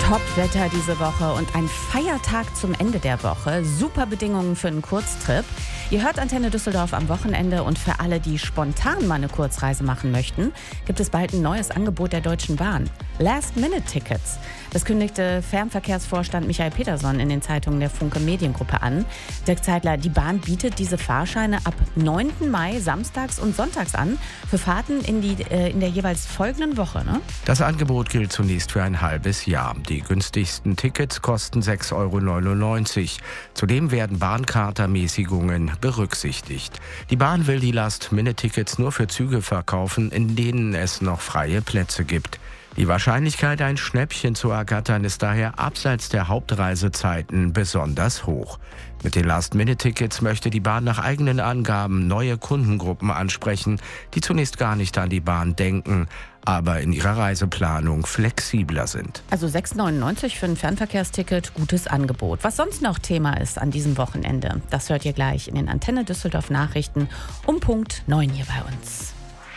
Top-Wetter diese Woche und ein Feiertag zum Ende der Woche. Super Bedingungen für einen Kurztrip. Ihr hört Antenne Düsseldorf am Wochenende und für alle, die spontan mal eine Kurzreise machen möchten, gibt es bald ein neues Angebot der Deutschen Bahn. Last-Minute-Tickets. Das kündigte Fernverkehrsvorstand Michael Peterson in den Zeitungen der Funke Mediengruppe an. Dirk Zeitler, die Bahn bietet diese Fahrscheine ab 9. Mai samstags und sonntags an für Fahrten in der jeweils folgenden Woche, ne? Das Angebot gilt zunächst für ein halbes Jahr. Die günstigsten Tickets kosten 6,99 €. Zudem werden Bahnkartermäßigungen berücksichtigt. Die Bahn will die Last-Minute-Tickets nur für Züge verkaufen, in denen es noch freie Plätze gibt. Die Wahrscheinlichkeit, ein Schnäppchen zu ergattern, ist daher abseits der Hauptreisezeiten besonders hoch. Mit den Last-Minute-Tickets möchte die Bahn nach eigenen Angaben neue Kundengruppen ansprechen, die zunächst gar nicht an die Bahn denken, aber in ihrer Reiseplanung flexibler sind. Also 6,99 € für ein Fernverkehrsticket, gutes Angebot. Was sonst noch Thema ist an diesem Wochenende, das hört ihr gleich in den Antenne Düsseldorf Nachrichten um Punkt 9 hier bei uns.